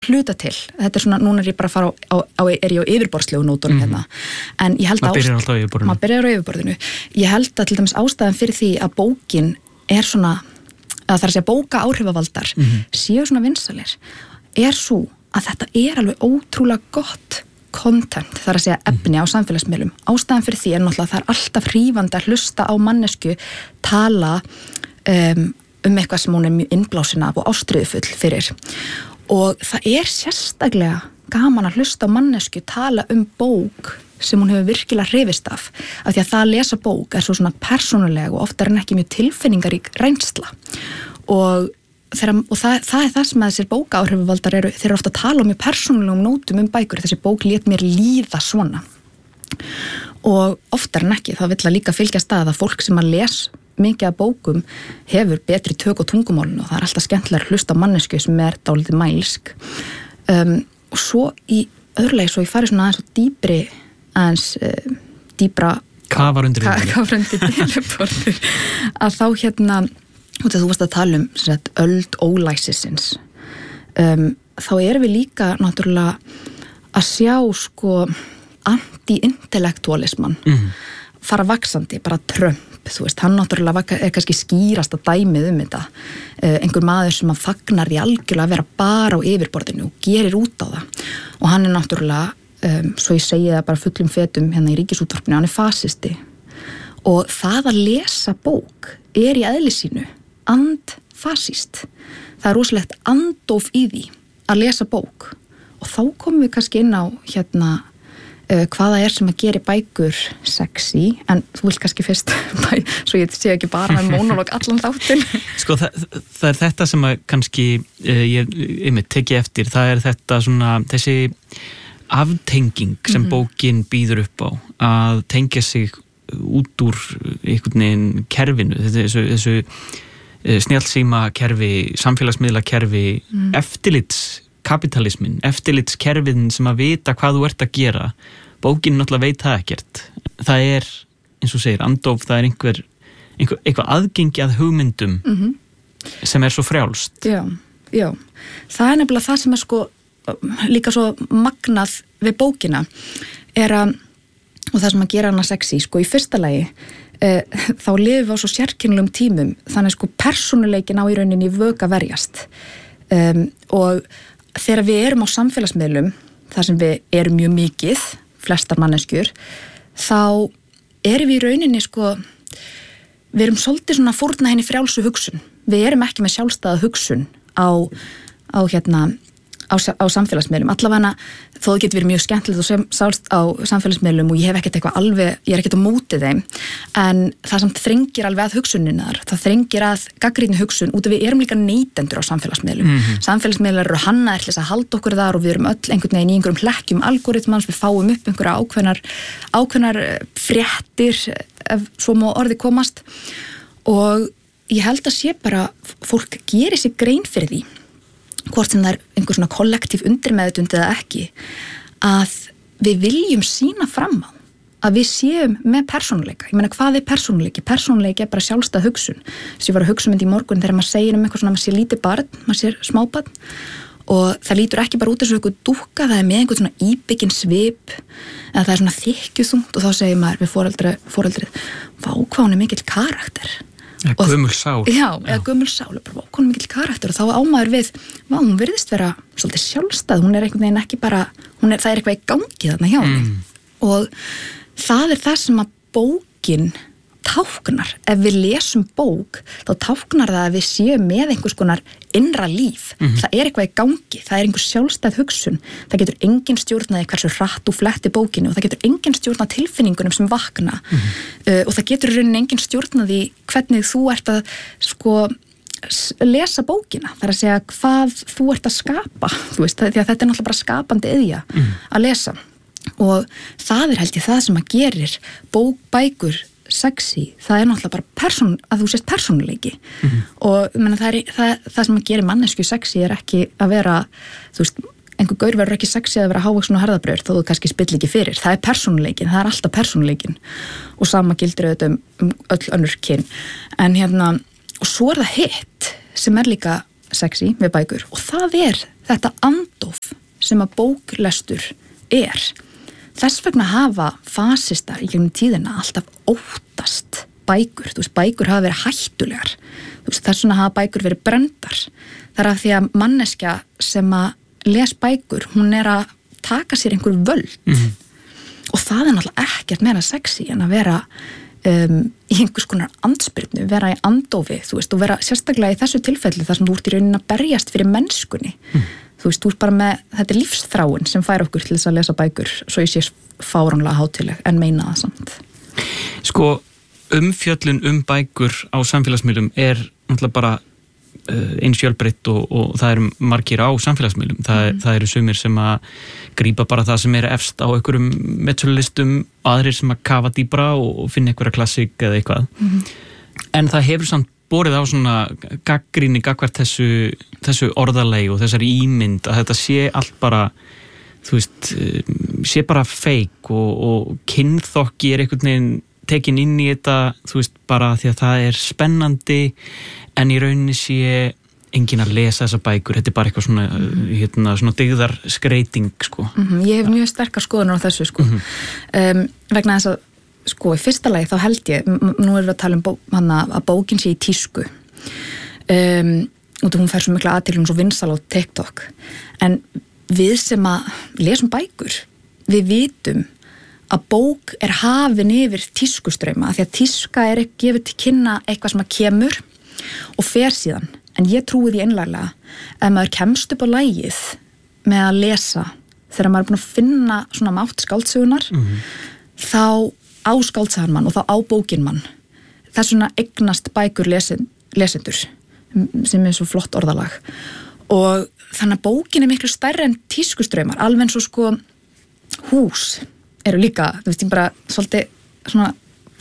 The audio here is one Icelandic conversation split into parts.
hluta til. Þetta svona, núna er ég bara að fara er ég á yfirborðslegu nótunum hérna. En ég held maður byrjar alltaf á yfirborðinu. Maður byrjar á yfirborðinu. Ég held að til dæmis ástæðan fyrir því að bókin er svona, að það er að segja bóka áhrifavaldar, séu svona vinsalir, er svo að þetta er alveg ótrúlega gott content, það er að segja efni á samfélagsmiðlum. Ástæðan fyrir því er náttúrulega að það er alltaf hrífandi að hlusta á mannesku tala eitthvað sem hún er mjög innblásin af og ástríðufull fyrir. Og það er sérstaklega gaman að hlusta á mannesku tala bók sem hún hefur virkilega hrifist af því að það að lesa bók er svo svona persónuleg og oftar en ekki mjög tilfinningarík reynsla. Og það er það sem að þessir bókaáhrifavaldar þeir eru ofta að tala mjög persónulegum nótum bækur, þessi bók lét mér líða svona. Og oftar en ekki, það vill að líka fylgjast að fólk sem að les mikið af bókum hefur betri tök á tungumálinu og það er alltaf skemmtilega að hlusta á mannesku sem er dálítið mælsk. Og svo í öðrulega, svo ég fari svona aðeins dýbra kafar undir yfirborðið að þá og þegar þú varst að tala öld ólæsisins þá erum við líka náttúrulega að sjá anti-intellektualisman fara vaxandi, bara Trump þú veist, hann náttúrulega er kannski skýrasta dæmið þetta einhver maður sem að fagnar í algjörlega að vera bara á yfirborðinu og gerir út á það og hann er náttúrulega svo ég segi það bara fullum fetum hérna í Ríkisútvarpinu, hann er fasisti og það að lesa bók er í eðli sínu andfasíst. Það er rosalegt andóf í því að lesa bók og þá komum við kannski inn á hvaða er sem að gera bækur sexy, en þú vilt kannski fyrst svo ég sé ekki bara með monolog allan þáttinn. Sko það er þetta sem að kannski ég teki eftir, það er þetta svona þessi aftenging sem bókin býður upp á að tengja sig út úr einhvern veginn kerfinu, þessu snjallsímakerfi, samfélagsmiðlakerfi, eftirlitskapitalismin, eftirlitskerfin sem að vita hvað þú ert að gera. Bókin náttúrulega veit það ekkert. Það er, eins og segir, andóf, það er eitthvað aðgengi að hugmyndum sem er svo frjálst. Já. Það er nefnilega það sem er líka svo magnað við bókina er að, og það sem að gera hana sexy, í fyrsta lagi þá lifum við á svo sérkennilegum tímum þannig persónuleikin á í rauninni vök að verjast og þegar við erum á samfélagsmiðlum þar sem við erum mjög mikið flestar manneskjur þá erum við í rauninni við erum svolítið svona fórna henni frjálsu hugsun við erum ekki með sjálfstæða hugsun á samfélagsmiðlum, allavega þó það getur verið mjög skemmtilegt á samfélagsmiðlum og ég hef ekkert eitthvað alveg, ég er ekkert á móti þeim, en það samt þrengir alveg að hugsunin þar, það þrengir að gagnrýni hugsun, út af við erum líka neytendur á samfélagsmiðlum, samfélagsmiðlar eru hannaðir til þess að halda okkur þar og við erum öll einhvern veginn í einhverjum hlekkjum algoritmans, við fáum upp einhverja ákveðnar fréttir, ef svo má orði komast og ég held að sé bara, fólk gerir sig grein fyrir því hvort sem það er einhver svona kollektív undirmeðutund eða ekki, að við viljum sýna fram á að við séum með persónuleika. Ég meina, hvað er persónuleiki? Persónuleiki er bara sjálfstæð hugsun. Þess að ég var að hugsa í morgun þegar maður segir eitthvað svona, maður sé lítið barn, maður sé smábarn og það lítur ekki bara út eins og eitthvað dúkka, það er með einhvern svona íbygginn svip eða það er svona þykkjuþungt og þá segir maður við foreldrið, vá, hvað hún er mikill karakter. Eða gömul sál. Já, eða gömul sál, bara konum mikill karakter og þá ámaður við, hún virðist vera svolítið sjálfstæð, hún er einhvern veginn ekki bara, það er eitthvað í gangi þarna hjá henni. Og það er það sem að bókin táknar. Ef við lesum bók, þá táknar það að við séum með einhvers konar innra líf. Það er eitthvað í gangi, það er einhver sjálfstæð hugsun. Það getur engin stjórnaði hversu hratt þú fletti bókinu og það getur engin stjórnað tilfinningunum sem vakna. Og það getur í rauninni engin stjórnaði hvernig þú ert að lesa bókina. Það er að segja hvað þú ert að skapa, þú veist, því að þetta er náttúrulega bara skapandi iðja að lesa. Og það er held ég það sem að gerir bækur sexy, það er náttúrulega bara að þú sést persónuleiki og menna, það sem að gera mannesku sexy er ekki að vera, þú veist, einhver gaur verður ekki sexy að vera hávaxin og harðabrauður þó þú kannski spill ekki fyrir, það er persónuleikin, það er alltaf persónuleikin og sama gildir auðvitað öll önnur kyn, en og svo er það hitt sem er líka sexy við bækur og það er þetta andóf sem að bóklestur þess vegna hafa fasistar í gegnum tíðina alltaf óttast bækur, þú veist, bækur hafa verið hættulegar, þú veist, þess vegna hafa bækur verið brenndar, það af því að manneskja sem að les bækur, hún að taka sér einhver völd og það náttúrulega ekkert meira sexy en að vera í einhvers konar andspyrnu, vera í andófi, þú veist, og vera sérstaklega í þessu tilfelli þar sem þú ert í rauninni að berjast fyrir mennskunni, þú veist, þú ert bara með, þetta lífsþráin sem fær okkur til þess að lesa bækur, svo ég sé fáránlega hátíðleg en meina það samt. Sko, umfjöllun bækur á samfélagsmiðlum náttúrulega bara eins fjölbreytt og það eru margir á samfélagsmiðlum. Það eru sumir sem að grípa bara það sem efst á einhverjum metsölulistum, aðrir sem að kafa dýpra og finna einhverja klassík eða eitthvað. En það hefur samt borið á svona gagnrýni gagnvart þessu orðalegi og þessari ímynd að þetta sé allt bara, þú veist, sé bara fake og kynþokki einhvern veginn tekin inn í þetta, þú veist, bara því að það spennandi en í rauninni sé enginn að lesa þessa bækur, þetta bara eitthvað svona, svona dygðar skreiting, sko. Ég hef mjög sterkar skoðunar á þessu, sko. Vegna þess að, sko, í fyrsta lagi þá held ég, nú erum við að tala að bókin sé í tísku. Og hún fær svo mikla athygli, hún svo vinsæl á TikTok. En við sem að lesum bækur, við vitum að bók hafin yfir tískustrauma, því að tíska gefur til kynna eitthvað sem að kemur og fer síðan. En ég trúi því einlæglega ef maður kemst upp á lagið með að lesa þegar maður búin að finna svona mátt skáldsögunar, þá á skáldsagan mann og þá á bókin mann. Þess vegna eignast bækur lesendur sem svo flott orðalag. Og þannig að bókin miklu stærri en tískustraumar, alveg eins og sko hús eru líka, þú veist, ég bara svolítið svona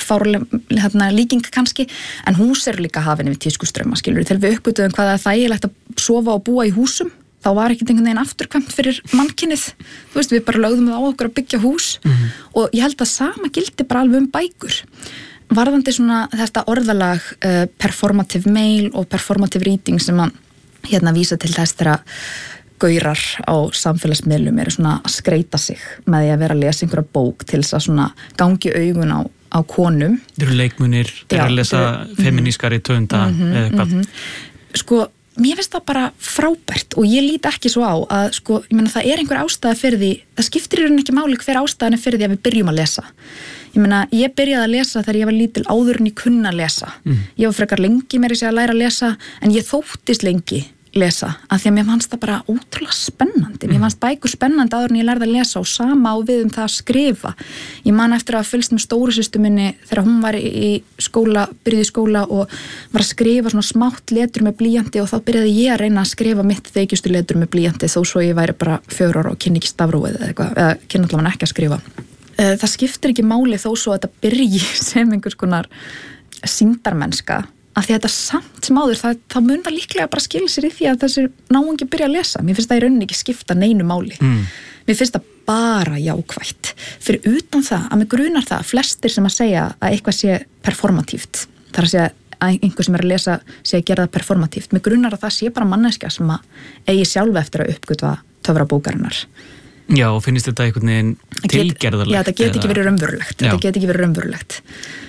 fárlega líking kannski, en hús eru líka hafin yfir tískustrauma, skilur við, þegar við uppgötuðum hvað það þægilegt að sofa og búa í húsum, þá var ekkert einhvern veginn afturkvæmt fyrir mannkynið, þú veist, við bara lögðum það á okkur að byggja hús og ég held að sama gildi bara alveg bækur. Varðandi svona þetta orðalag performative mail og performative reading sem að vísa til þess þegar gaurar á samfélagsmiðlum eru svona að skreita sig með því að vera að lesa einhverja bók til þess að svona gangi augun á konum. Þeir eru leikmunir, þeir eru að lesa feminískari töfunda eða eitthvað. Sko, mér finnst það bara frábært og ég lít ekki svo á að, sko, ég meina það einhver ástæða fyrir því, það skiptir í rauninni ekki máli hver ástæðan fyrir því að við byrjum að lesa. Ég meina, ég byrjaði að lesa þegar ég var lítil áður en ég kunna að lesa. Ég var frekar lengi meira að læra að lesa, en ég þóttist lengi lesa, af því að mér fannst það bara ótrúlega spennandi. Mér fannst bækur spennandi áður en ég lærði að lesa og sama á við það að skrifa. Ég man eftir að fylgst með stóru systur minni þegar hún var í skóla, byrjaði í skóla og var að skrifa svona smátt letur með blýanti og þá byrjaði ég að reyna að skrifa mitt þykjustu letur með blýanti þó svo ég væri bara 4 ára og kynni ekki stafrófið eða eitthvað, eða kynni allavega ekki að skrifa. Það skiptir ekki máli þó svo að þetta byrji sem einhvers konar sýndarmennska, af því að þetta samt sem áður, þá mun það líklega bara skilja sér í því að þessi náungi byrja að lesa. Mér finnst það í rauninni ekki skipta neinu máli. Mér finnst það bara jákvætt. Fyrir utan það, að mig grunar það, flestir sem að segja að eitthvað sé performatíft, þar að segja að einhver sem að lesa sé að gera það performatíft, mig grunar að það sé bara manneskja sem að eigi sjálf eftir að uppgötva töfrabókarinnar. Já, og finnst þetta einhvern veginn tilgerðarlegt? Já, þetta get ekki verið raunverulegt. Þetta get ekki verið raunverulegt.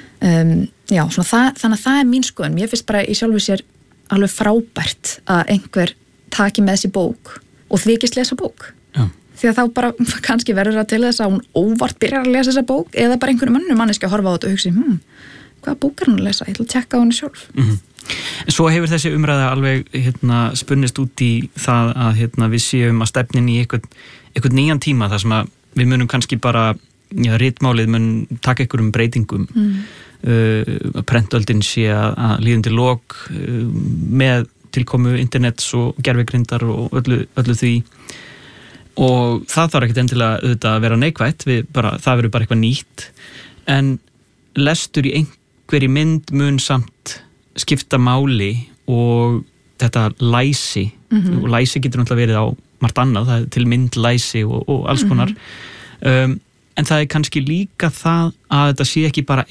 Já, svona þannig að það mín skoðun. Ég finnst bara í sjálfu sér alveg frábært að einhver taki með sér bók og þykist lesa bók. Já. Því að þá bara kannski verður það til þess að hún óvart byrjar að lesa þessa bók eða bara einhverjum önnum manneski að horfa á þetta og hugsi, hvaða bók hún að lesa? Ég ætla að tjekka á henni sjálf. Svo hefur þessi umræða alveg spunnist út í það að við séum að stefnin í einhvern nýjan tíma þar sem að við munum kannski bara ritmálið mun taka einhverjum breytingum. Prentöldin sé að líðandi lok með tilkomu internets og gervigrindar og öllu því og það þarf ekkert endilega auðvitað að vera neikvætt, það verður bara eitthvað nýtt, en lestur í einhverju mynd mun samt skipta máli og þetta læsi, og læsi getur náttúrulega verið á margt annað, það er til mynd læsi og alls konar, en það er kannski líka það að þetta sé ekki bara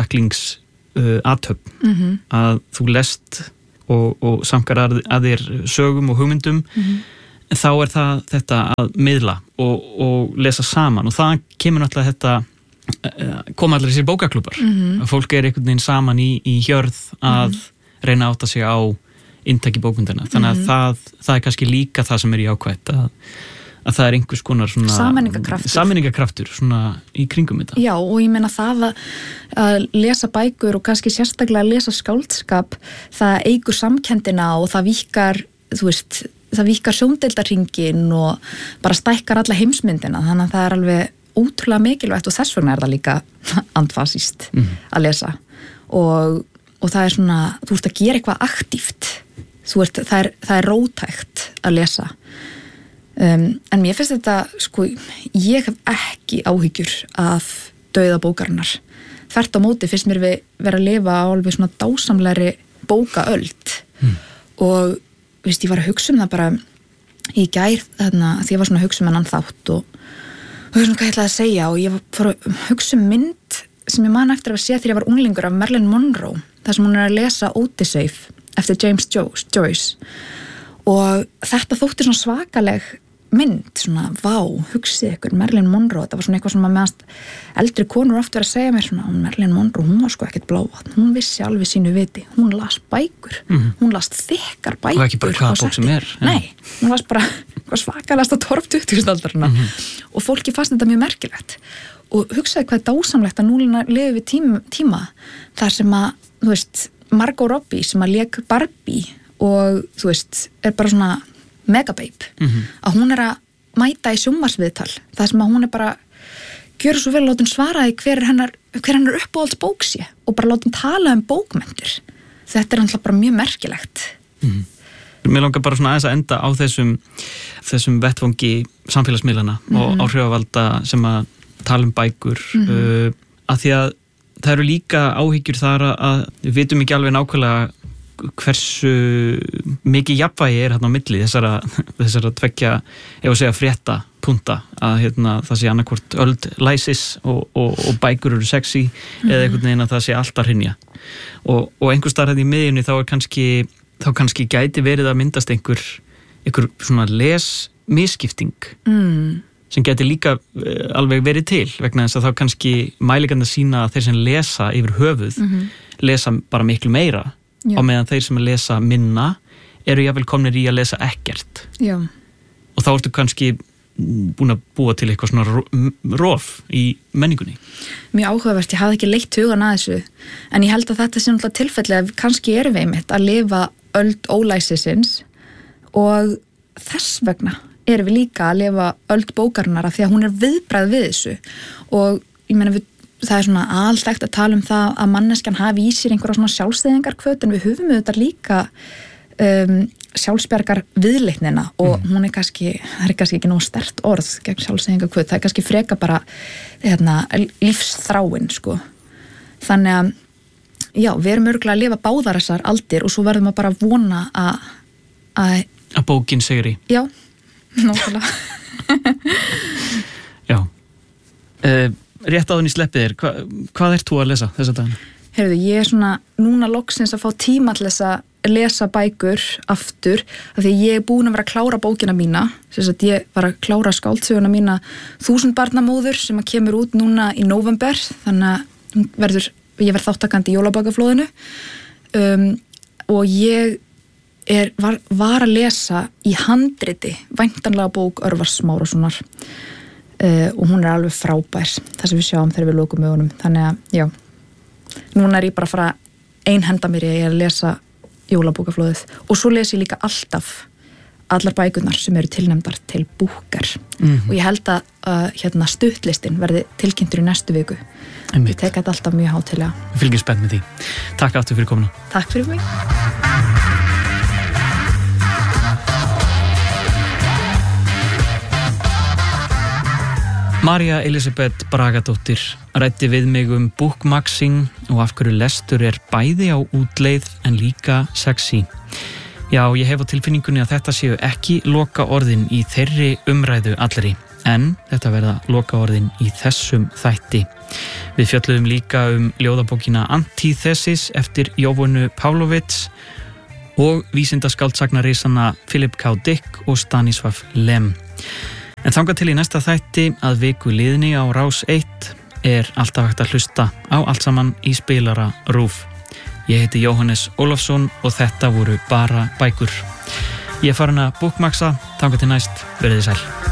einstaklingsathöfn, að þú lest og samkar að þér sögum og hugmyndum, þá það þetta að miðla og lesa saman og það kemur náttúrulega þetta koma allir þessir bókaklúbar að fólk einhvern veginn saman í hjörð að reyna að átta sig á inntaki bókmyndina, þannig að það kannski líka það sem jákvætt að það einhvers konar svona sameiningarkraftur svona í kringum þetta. Já, og ég meina það að lesa bækur og kannski sérstaklega að lesa skáldskap, það eykur samkenndina og það víkkar, þú veist, það víkkar sjóndeildarhringinn og bara stækkar alla heimsmyndina, þannig að það alveg ótrúlega mikilvægt og þess vegna það líka andfasíst að lesa og það svona, þú ert að gera eitthvað aktíft, það rótækt að lesa. En mér finnst þetta, sko, ég hef ekki áhyggjur af dauða bókarinnar. Þvert á móti finnst mér við vera að lifa á alveg svona dásamlegri bókaöld og veist, ég var að hugsa það bara í gær þarna, því ég var svona að hugsa annan þátt og svona hvað ég ætlaði að segja og ég fór að hugsa mynd sem ég man eftir að sé þegar ég var unglingur af Marilyn Monroe, þar sem hún að lesa Odyssey eftir James Joyce og þetta þótti svona svakaleg mynd, svona, vá, hugsið ykkur Marilyn Monroe, þetta var svona eitthvað sem að meðast eldri konur oft verið að segja mér svona, Marilyn Monroe, hún var sko ekkert blávatn, hún vissi alveg sínu viti, hún las bækur hún las þykkar bækur og ekki bara hvaða bók sem nei, hún las bara svakalasta torf 20. aldarina og fólki fannst þetta mjög merkilegt og hugsaði hvað dásamlegt að núna lifum við tíma þar sem að, þú veist, Margot Robbie sem að lék Barbie og þú veist, bara svona megababe, að hún að mæta í sjónvarpsviðtal, það sem að hún bara gjöra svo vel að láta hún svara í hver hennar uppáhalds bók sé og bara láta hún tala bókmenntir. Þetta náttúrulega bara mjög merkilegt. Mér langar bara svona aðeins að enda á þessum vettvangi samfélagsmiðlana og áhrifavalda sem að tala bækur að því að það eru líka áhyggjur þar að við vitum ekki alveg nákvæmlega hversu mikið jafnvægi þarna á milli þessara tveggja, ef að segja frétta punta, að það sé annarkvort öld læsis og bækur eru sexy eða einhvern veginn að það sé allt að hrynja og einhvers staðar í miðjunni þá kannski gæti verið að myndast einhver svona misskipting sem gæti líka alveg verið til vegna þess að þá kannski mælingarnir sýna að þeir sem lesa yfir höfuð lesa bara miklu meira á meðan þeir sem að lesa minna eru jafnvel komnir í að lesa ekkert. Já. Og þá ertu kannski búin að búa til eitthvað svona rof í menningunni. Mjög áhugavert, ég hafði ekki leitt hugan að þessu en ég held að þetta sé náttúrulega tilfelli að kannski erum við einmitt að lifa öld ólæsisins og þess vegna erum við líka að lifa öld bókarinnar af því að hún viðbragð við þessu og ég meina það svona alþekkt að tala það að manneskjan hafi í sér einhverja svona sjálfstæðingarkvöt en við höfum auðvitað líka sjálfsbjargar viðleitnina og hún kannski, það kannski ekki nóg sterkt orð gegn sjálfstæðingarkvöt, það kannski freka bara lífsþráin sko. Þannig að já, við erum örgulega að lifa báðar þessar aldir og svo verðum að bara vona að bókin segir í. Já, nákvæmlega. Já. Rétt áðun í sleppið þér, hvað ert þú að lesa þessa dagina? Heyrðu, ég svona núna loksins að fá tíma til þess að lesa bækur aftur, af því ég búin að vera að klára bókina mína, þess að ég var að klára skáldsöguna mína 1000 barnamóður sem að kemur út núna í nóvember, þannig að ég verð þáttakandi í jólabókaflóðinu og ég var að lesa í handriti væntanlega bók Örvars Smárassonar og hún alveg frábær það sem við sjáum þegar við lokum augunum þannig að já, núna ég bara að fara einhenda mér í að lesa jólabókaflóðið og svo les ég líka alltaf allar bækurnar sem eru tilnefndar til Booker og ég held að stuttlistin verði tilkynntur í næstu viku ég tek þetta alltaf mjög hátilega. Við fylgjum spennt með því. Takk aftur fyrir komuna. Takk fyrir mig. María Elisabeth Bragadóttir ræddi við mig bookmaxing og af hverju lestur bæði á útleið en líka sexy. Já, ég hef á tilfinningunni að þetta séu ekki loka orðin í þeirri umræðu allri, en þetta verða loka orðin í þessum þætti. Við fjölluðum líka ljóðabókina Antithesis eftir Jovonu Pavlović og vísindaskáldsagnarisana Philip K. Dick og Stanisław Lem. En þangað til í næsta þætti að viku liðni á Rás 1 er alltaf hægt að hlusta á allt saman í spilara RÚV. Ég heiti Jóhannes Ólafsson og þetta voru bara bækur. Ég er farin að búkmaksa, þangað til næst, verið þið sæl.